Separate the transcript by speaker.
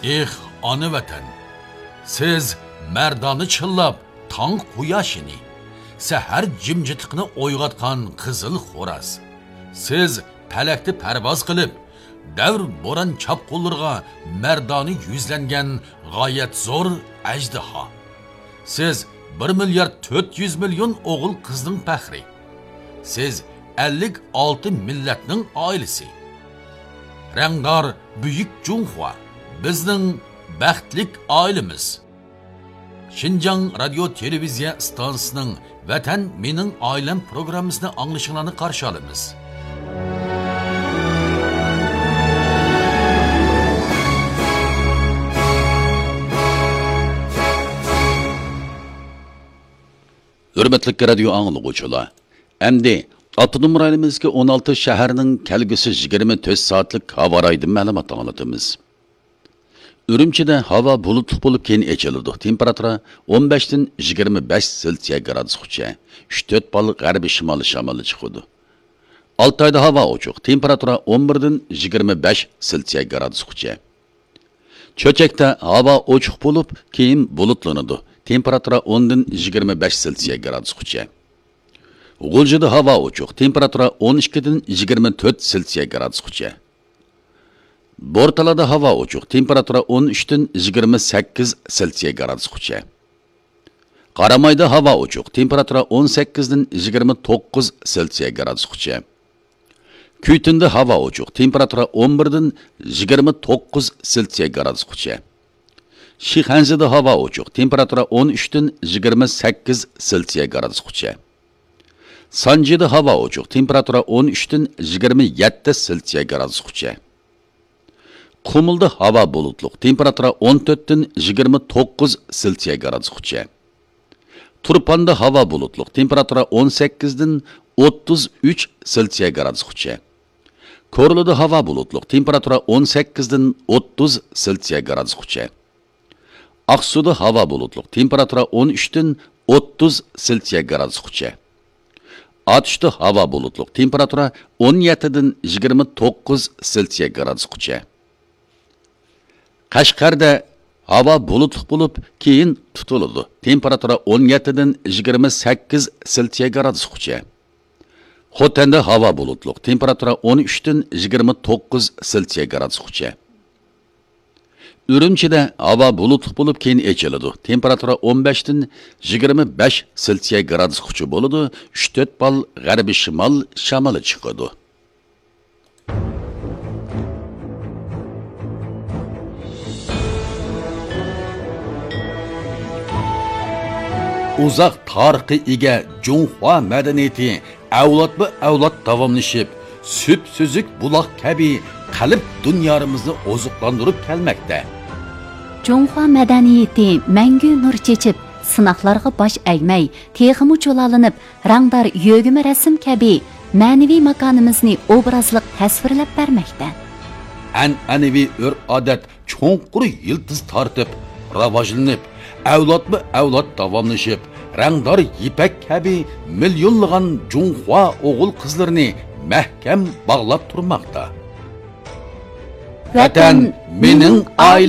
Speaker 1: ana vatan, siz merdani chillab tong quyoshini, sahar jimjitliqni o'yg'otgan qizil xo'raz. Siz palakni parvoz qilib, davr bo'ron chapqullarga merdani yuzlangan g'oyat zo'r ajdaho. Siz 1 milyard 400 milyon o'g'il qizning faxri. Siz 56 millatning oilasi. Rangdor buyuk Junhua bizning baxtlik oilamiz. Xinjiang radio televiziya stansiyasining Vatan mening oilam programmasini anglashinglarni qarshi olamiz. Hürmetli radio anglaguvchilar, endi Avtonom rayonimizga 16 shaharning kelgusi 24 soatlik havo raydi ma'lumot anglatamiz. Urumchida havo bulutli bo'lib keyin echiladi. Temperatura 15 dan 25 selsiya gradusgacha. 3-4 ball g'arbiy shimoliy shamoli chiqadi. Altayda havo ochiq. Temperatura 11 dan 25 selsiya gradusgacha. Cho'chakda havo ochiq bo'lib, keyin bulutlanadi. Temperatura 10 dan 25 selsiya gradusgacha. G'uljida havo ochiq. Temperatura 12 dan 24 selsiya gradusgacha. Bortalada havo ochiq. Temperatura 13 dan 28 selsiya gradusgacha. Qaramayda havo ochiq. Temperatura 18 dan 29 selsiya gradusgacha. Kuytinda havo ochiq. Temperatura 11 dan 29 selsiya gradusgacha. Shixanzida havo ochiq. Temperatura 13 dan 28 selsiya gradusgacha. Sanjida havo ochiq. Temperatura 13 dan 27 selsiya gradusgacha. Qumulda havo bulutli. Temperatura 14 dan 29 selsiya gradusgacha. Turpanda havo bulutli. Temperatura 18 dan 33 selsiya gradusgacha. Korluda havo bulutli. Temperatura 18 dan 30 selsiya gradusgacha. Aqsuda havo bulutli. Temperatura 13 dan 30 selsiya gradusgacha. Atışda havo bulutli. Temperatura 17 dan 29 selsiya gradusgacha. Qashqarda havo bulutli bo'lib, keyin tutiladi. Temperatura 17 dan 28 selsiya gradusgacha. Xotanda havo bulutli. Temperatura 13 dan 29 selsiya gradusgacha. Urumchida havo bulutli bo'lib, keyin echiladi. Temperatura 15 dan 25 selsiya gradusgacha bo'ladi. 3-4 ball g'arbiy shimol shamoli chiqadi. Uzaq tarixi ega Junhua madaniyati avlod davomlashib, süp-süzük buloq kabi qalb dunyomizni oziqlantirib kelmoqda.
Speaker 2: Junhua madaniyati mangu nur chechib, sinoqlarga bosh egmay, texmi cho'lalinib, rangdor yo'g'imi rasm kabi ma'naviy makonimizni obrazliq tasvirlab bermoqda.
Speaker 1: An'anaviy urf-odat cho'nqur yildiz tortib, rivojlanib, avlod davomlashib, rangdor ipak kabi millionlagan Junhua o'g'il qizlarini mahkam bog'lab turmoqda.
Speaker 2: Vatan mening oilam.